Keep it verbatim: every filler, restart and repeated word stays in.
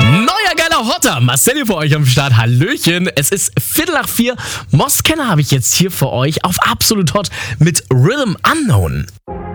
Neuer geiler Hotter, Marcel hier für euch am Start. Hallöchen, es ist Viertel nach vier. Moskenner habe ich jetzt hier für euch auf Absolut Hot mit Rhythm Unknown.